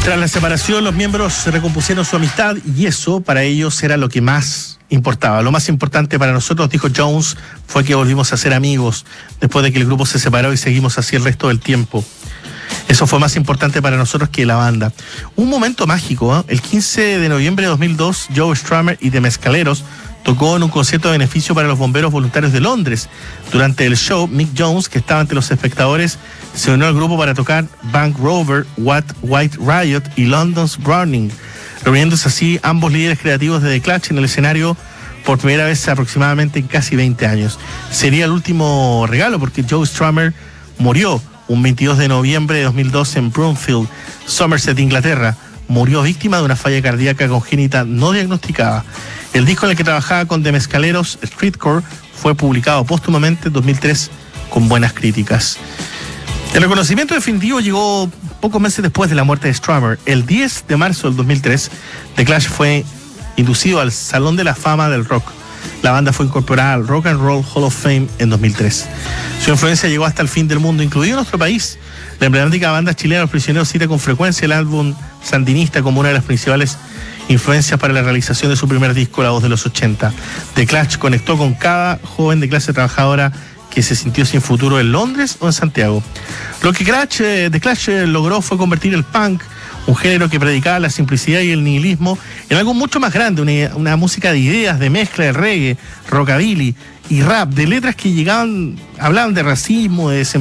Tras la separación, los miembros recompusieron su amistad y eso para ellos era lo que más importaba. Lo más importante para nosotros, dijo Jones, fue que volvimos a ser amigos después de que el grupo se separó y seguimos así el resto del tiempo. Eso fue más importante para nosotros que la banda. Un momento mágico, ¿eh? El 15 de noviembre de 2002, Joe Strummer y The Mescaleros tocó en un concierto de beneficio para los bomberos voluntarios de Londres. Durante el show, Mick Jones, que estaba ante los espectadores, se unió al grupo para tocar Bank Rover, White Riot y London's Burning, reuniéndose así ambos líderes creativos de The Clash en el escenario por primera vez aproximadamente en casi 20 años. Sería el último regalo porque Joe Strummer murió un 22 de noviembre de 2002 en Broomfield, Somerset, Inglaterra. Murió víctima de una falla cardíaca congénita no diagnosticada. El disco en el que trabajaba con The Mescaleros, Streetcore, fue publicado póstumamente en 2003 con buenas críticas. El reconocimiento definitivo llegó pocos meses después de la muerte de Strummer. El 10 de marzo del 2003, The Clash fue inducido al Salón de la Fama del Rock. La banda fue incorporada al Rock and Roll Hall of Fame en 2003. Su influencia llegó hasta el fin del mundo, incluido nuestro país. La emblemática banda chilena Los Prisioneros cita con frecuencia el álbum Sandinista como una de las principales influencias para la realización de su primer disco, La Voz de los 80. The Clash conectó con cada joven de clase trabajadora que se sintió sin futuro en Londres o en Santiago. Lo que The Clash logró fue convertir el punk, un género que predicaba la simplicidad y el nihilismo, en algo mucho más grande, una música de ideas, de mezcla de reggae, rockabilly y rap, de letras que hablaban de racismo, de